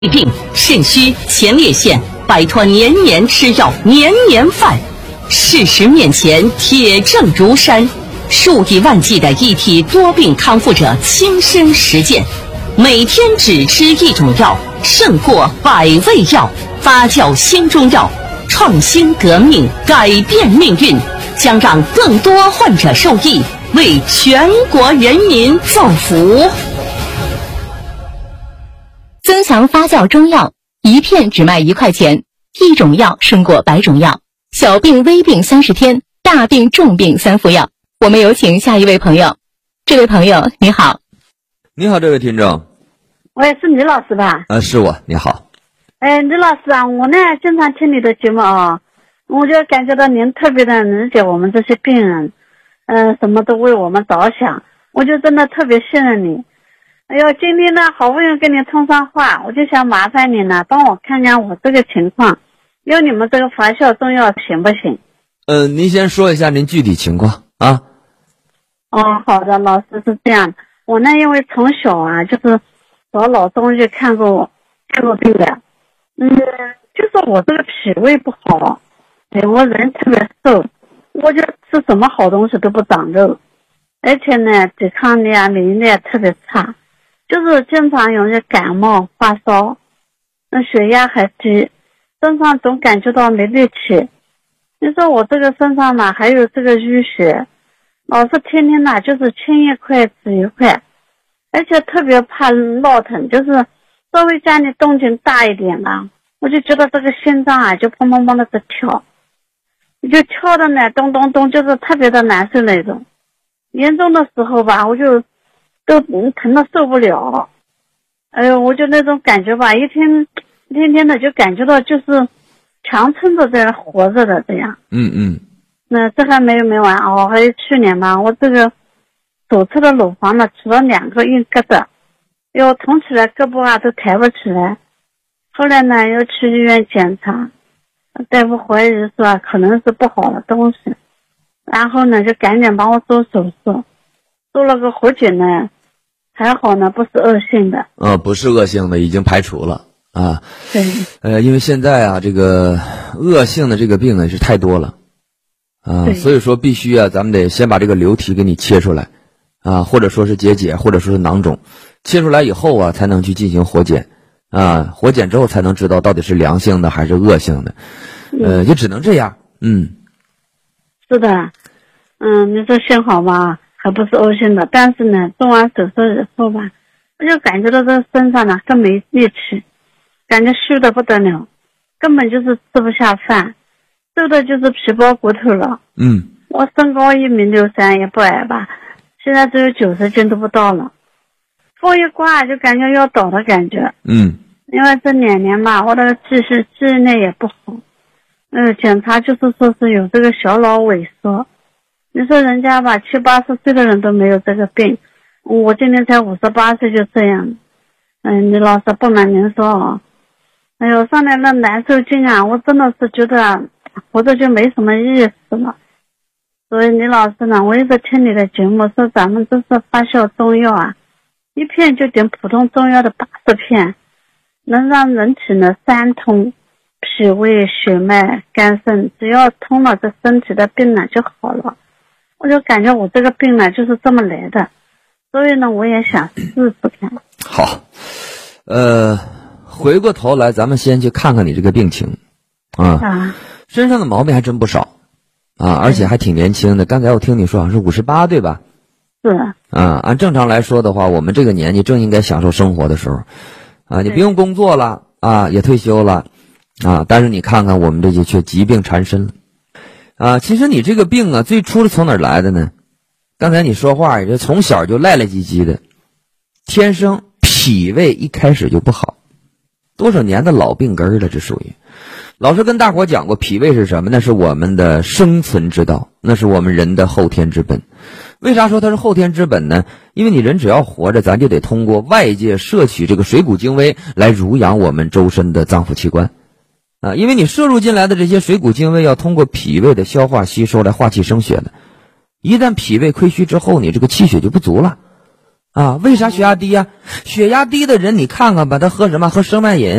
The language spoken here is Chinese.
病、肾虚、前列腺，摆脱年年吃药、年年犯。事实面前，铁证如山，数以万计的一体多病康复者亲身实践，每天只吃一种药，胜过100味药。发酵新中药，创新革命，改变命运，将让更多患者受益，为全国人民造福。 增强发酵中药，一片只卖1块钱，一种药胜过100种药。小病微病30天，大病重病3副药。我们有请下一位朋友。这位朋友你好。 你好，这位听众。 喂，是李老师吧？ 是我。你好。 李老师啊，我呢经常听你的节目啊，我就感觉到您特别的理解我们这些病人，什么都为我们着想，我就真的特别信任你。哎呦，今天呢好不容易跟你通上话，我就想麻烦你呢帮我看看我这个情况，用你们这个发酵中药行不行？ 您先说一下您具体情况啊。 好的，老师是这样，我呢因为从小啊就是找老中医看过病的，就是我这个脾胃不好，我人特别瘦，我就吃什么好东西都不长肉，而且呢抵抗力啊免疫力特别差，就是经常容易感冒发烧，血压还低，身上总感觉到没力气。你说我这个身上呢还有这个淤血，老是天天呢就是青一块紫一块，而且特别怕闹腾，就是稍微家里动静大一点啊，我就觉得这个心脏啊就砰砰砰的在跳，就跳的呢咚咚咚，就是特别的难受那种。严重的时候吧，我就都疼的受不了。哎呦，我就那种感觉吧，一天天的就感觉到就是强撑着在活着的这样。那这还没完哦，还有去年吧，我这个左侧的乳房呢起了2个硬疙瘩，又疼起来胳膊啊都抬不起来。后来呢又去医院检查，大夫怀疑说可能是不好的东西，然后呢就赶紧帮我做手术，做了个活检呢，还好呢不是恶性的。 不是恶性的，已经排除了啊。 对。 因为现在啊这个恶性的这个病呢是太多了啊，所以说必须啊咱们得先把这个瘤体给你切出来啊，或者说是结节，或者说是囊肿，切出来以后啊才能去进行活检啊，活检之后才能知道到底是良性的还是恶性的。就只能这样。 是的。你说幸好吧还不是恶性的，但是呢做完手术以后吧，我就感觉到这身上呢更没力气，感觉虚的不得了，根本就是吃不下饭，瘦的就是皮包骨头了。我身高1.63米，也不矮吧，现在只有90斤都不到了，风一刮就感觉要倒的感觉。因为这2年吧，我的记忆力也不好，检查就是说是有这个小脑萎缩。你说人家吧70、80岁的人都没有这个病，我今年才58岁就这样。李老师不瞒您说啊，哎呦上来那难受劲啊，我真的是觉得活着就没什么意思了。所以李老师呢，我一直听你的节目说咱们这是发酵中药啊，一片就顶普通中药的80片，能让人体呢3通，脾胃、血脉、肝肾，只要通了，这身体的病呢就好了。我就感觉我这个病呢就是这么来的，所以呢我也想试试看。 好，回过头来咱们先去看看你这个病情身上的毛病还真不少啊，而且还挺年轻的。刚才我听你说好像是58对吧？ 是。 按正常来说的话，我们这个年纪正应该享受生活的时候啊，你不用工作了啊，也退休了啊，但是你看看我们这些却疾病缠身了啊。其实你这个病啊最初是从哪儿来的呢？刚才你说话也是从小就赖赖唧唧的，天生脾胃一开始就不好，多少年的老病根了，这属于。老师跟大伙讲过，脾胃是什么？那是我们的生存之道，那是我们人的后天之本。为啥说它是后天之本呢？因为你人只要活着，咱就得通过外界摄取这个水谷精微来濡养我们周身的脏腑器官啊。因为你摄入进来的这些水谷精微要通过脾胃的消化吸收来化气生血的，一旦脾胃亏虚之后，你这个气血就不足了啊，为啥血压低呀？血压低的人你看看吧，他喝什么？喝生脉饮。